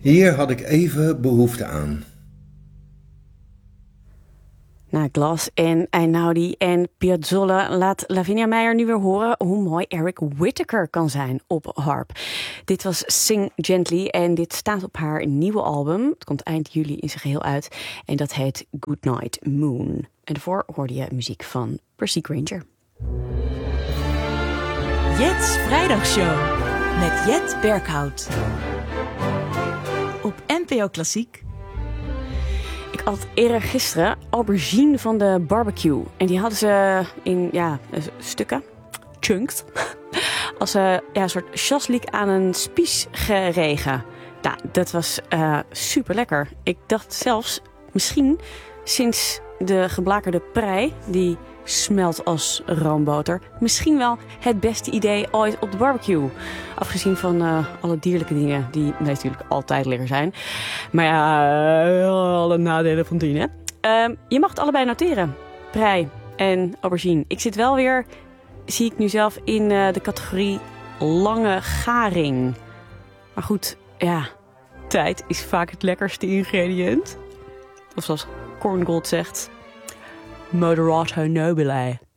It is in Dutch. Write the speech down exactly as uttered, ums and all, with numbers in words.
Hier had ik even behoefte aan. Na Glass en Einaudi en Piazzolla laat Lavinia Meijer nu weer horen hoe mooi Eric Whitacre kan zijn op harp. Dit was Sing Gently en dit staat op haar nieuwe album. Het komt eind juli in zijn geheel uit en dat heet Goodnight Moon. En daarvoor hoorde je muziek van Percy Grainger. Jet's Vrijdagshow met Jet Berghout. Op N P O Klassiek. Ik had eerder gisteren aubergine van de barbecue. En die hadden ze in ja, stukken, chunks, als uh, ja, een soort chaslik aan een spies geregen. Nou, dat was uh, super lekker. Ik dacht zelfs, misschien sinds de geblakerde prei, die smelt als roomboter, misschien wel het beste idee ooit op de barbecue. Afgezien van uh, alle dierlijke dingen die natuurlijk altijd lekker zijn. Maar ja, uh, alle nadelen van dien, hè. Uh, je mag het allebei noteren. Prei en aubergine. Ik zit wel weer, zie ik nu zelf, in uh, de categorie lange garing. Maar goed, ja, tijd is vaak het lekkerste ingrediënt. Of zoals Korngold zegt, moderato nobile.